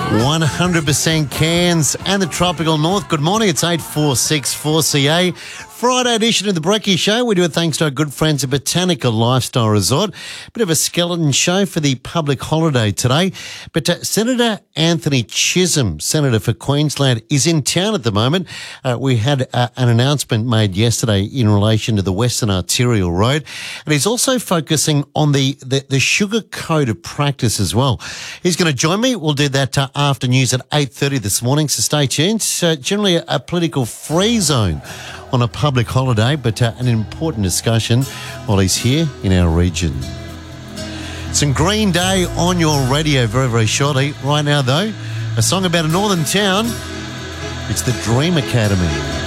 100% Cairns and the tropical north. Good morning. It's 846 4CA. Friday edition of the Brekkie Show. We do it thanks to our good friends at Botanical Lifestyle Resort. Bit of a skeleton show for the public holiday today. But Senator Anthony Chisholm, Senator for Queensland, is in town at the moment. We had an announcement made yesterday in relation to the Western Arterial Road. And he's also focusing on the sugar code of practice as well. He's going to join me. We'll do that after news at 8:30 this morning, so stay tuned. Generally a political free zone on a public holiday, but an important discussion while he's here in our region. Some Green Day on your radio very, very shortly. Right now, though, a song about a northern town. It's the Dream Academy.